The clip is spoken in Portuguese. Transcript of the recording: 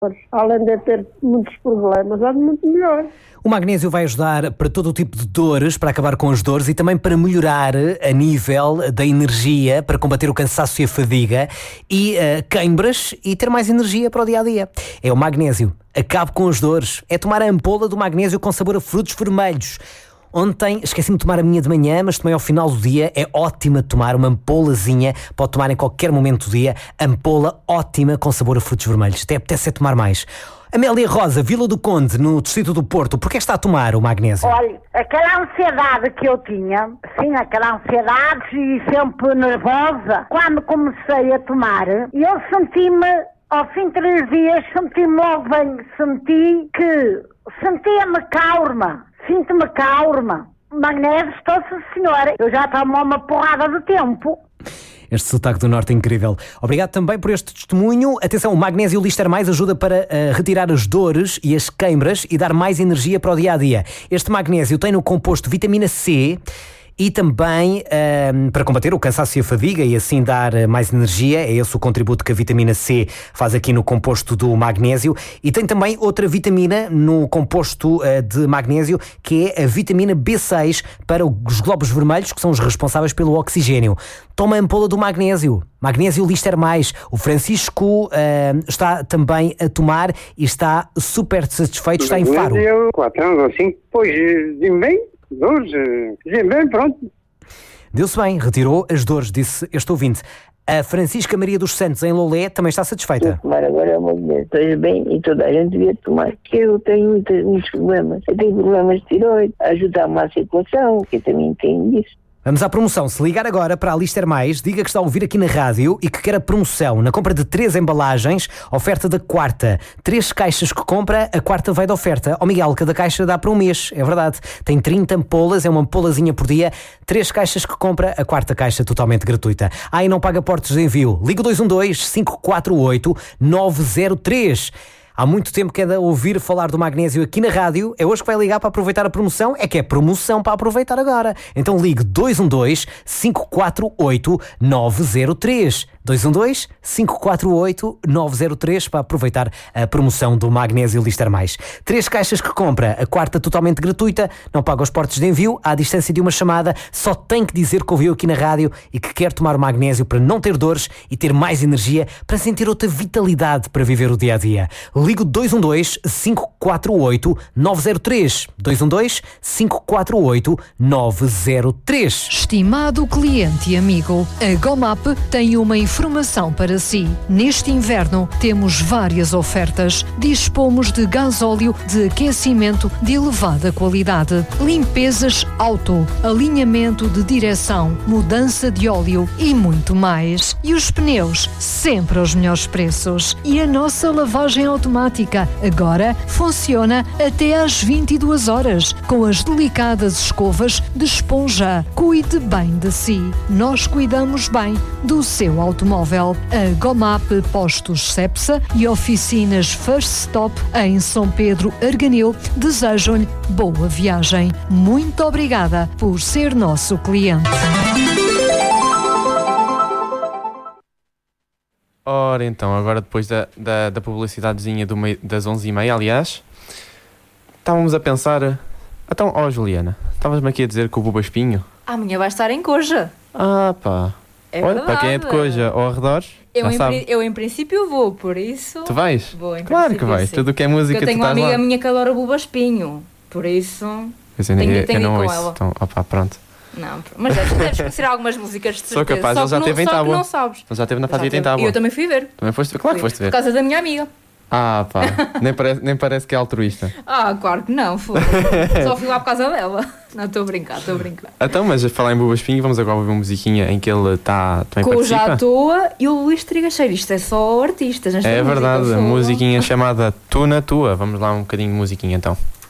Além de ter muitos problemas, é muito melhor. O magnésio vai ajudar para todo o tipo de dores, para acabar com as dores e também para melhorar a nível da energia, para combater o cansaço e a fadiga e queimbras e ter mais energia para o dia-a-dia. É o magnésio. Acabe com as dores. É tomar a ampola do magnésio com sabor a frutos vermelhos. Ontem esqueci-me de tomar a minha de manhã, mas tomei ao final do dia. É ótima de tomar, uma ampolazinha. Pode tomar em qualquer momento do dia. Ampola ótima com sabor a frutos vermelhos. Até apetece tomar mais. Amélia Rosa, Vila do Conde, no distrito do Porto. Porquê está a tomar o magnésio? Olha, aquela ansiedade que eu tinha, sim, aquela ansiedade e sempre nervosa, quando comecei a tomar, eu senti-me, ao fim de 3 dias, senti-me logo bem, sentia-me calma, sinto-me calma. Magnésio, estou-se senhora, eu já tomo uma porrada de tempo. Este sotaque do Norte é incrível. Obrigado também por este testemunho. Atenção, o magnésio Lister Mais ajuda para retirar as dores e as queimbras e dar mais energia para o dia-a-dia. Este magnésio tem no composto vitamina C e também para combater o cansaço e a fadiga e assim dar mais energia. É esse o contributo que a vitamina C faz aqui no composto do magnésio. E tem também outra vitamina no composto de magnésio, que é a vitamina B6 para os glóbulos vermelhos, que são os responsáveis pelo oxigênio. Toma a ampola do magnésio. Magnésio Lister Mais. O Francisco está também a tomar e está super satisfeito. Está em Faro. 4 anos ou 5, pois, bem. Dores, bem, pronto. Deu-se bem, retirou as dores, disse este ouvinte. A Francisca Maria dos Santos, em Lolé, também está satisfeita. Vou tomar agora uma mulher, esteja bem, e toda a gente devia tomar, que eu tenho muitos problemas. Eu tenho problemas de tiroide, ajuda-me à circulação, que eu também tenho isso. Vamos à promoção. Se ligar agora para a Lister Mais, diga que está a ouvir aqui na rádio e que quer a promoção. Na compra de 3 embalagens, oferta da quarta. 3 caixas que compra, a quarta vai de oferta. Ó Miguel, cada caixa dá para um mês, é verdade. Tem 30 ampolas, é uma ampolazinha por dia. 3 caixas que compra, a quarta caixa totalmente gratuita. E não paga portos de envio. Liga 212-548-903. Há muito tempo que é de ouvir falar do magnésio aqui na rádio. É hoje que vai ligar para aproveitar a promoção. É que é promoção para aproveitar agora. Então ligue 212-548-903. 212-548-903 para aproveitar a promoção do magnésio Lister Mais. 3 caixas que compra, a quarta totalmente gratuita, não paga os portos de envio, à distância de uma chamada, só tem que dizer que ouviu aqui na rádio e que quer tomar o magnésio para não ter dores e ter mais energia, para sentir outra vitalidade para viver o dia-a-dia. Ligo 212-548-903. 212-548-903. Estimado cliente e amigo, a Gomap tem uma informação para si. Neste inverno temos várias ofertas. Dispomos de gasóleo de aquecimento de elevada qualidade, limpezas auto, alinhamento de direção, mudança de óleo e muito mais. E os pneus, sempre aos melhores preços. E a nossa lavagem automática agora funciona até às 22 horas, com as delicadas escovas de esponja. Cuide bem de si. Nós cuidamos bem do seu automóvel. A Gomap Postos Cepsa e oficinas First Stop em São Pedro Arganil desejam-lhe boa viagem. Muito obrigada por ser nosso cliente. Ora então, agora depois da publicidadezinha das 11h30, aliás, estávamos a pensar... Então, Juliana, estavas-me aqui a dizer que o Buba Espinho... Amanhã vai estar em Coja. Ah, pá. É olha, verdade. para quem é de Coja ou arredores, eu em princípio vou, por isso... Tu vais? Vou, em claro que vais, sim. Tudo o que é música porque eu tu tenho uma estás amiga lá. minha que adora o Buba Espinho, por isso Eu não com ouço, ela. então, opá, pronto. Não, mas deves conhecer algumas músicas de certeza. Sou capaz, só ele já que esteve em só que Tábua. não sabes. Ele já esteve na Fazia em Tábua. E eu também fui ver. Também foste ver? Claro que foste ver. Por causa da minha amiga. Ah, pá, nem parece que é altruísta. Ah, claro que não, foi. Só fui lá por causa dela. Não, estou a brincar. Então, mas a falar em Buba Espinho, vamos agora ouvir uma musiquinha em que ele está... também Com o participa. Já à Toa e o Luís Trigacheiro. Isto é só artistas. É verdade, a musiquinha chamada Tu na Tua. Vamos lá um bocadinho de musiquinha então.